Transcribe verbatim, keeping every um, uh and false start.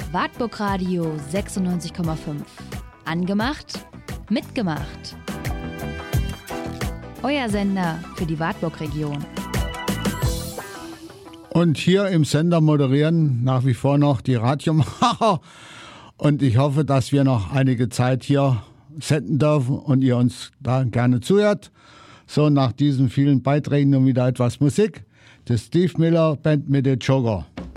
Wartburg Radio sechsundneunzig Komma fünf. Angemacht, mitgemacht. Euer Sender für die Wartburg-Region. Und hier im Sender moderieren nach wie vor noch die Radiomacher. Und ich hoffe, dass wir noch einige Zeit hier senden dürfen und ihr uns da gerne zuhört. So, nach diesen vielen Beiträgen nun wieder etwas Musik. Das Steve Miller Band mit der Jogger.